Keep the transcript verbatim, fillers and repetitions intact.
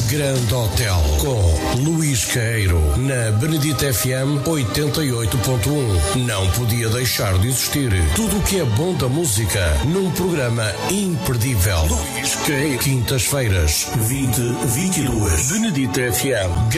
Grande Hotel com Luís Caeiro na Benedita F M oitenta e oito ponto um. Não podia deixar de existir. Tudo o que é bom da música num programa imperdível. Luís Caeiro. Quintas-feiras, vinte, vinte e duas. Benedita F M.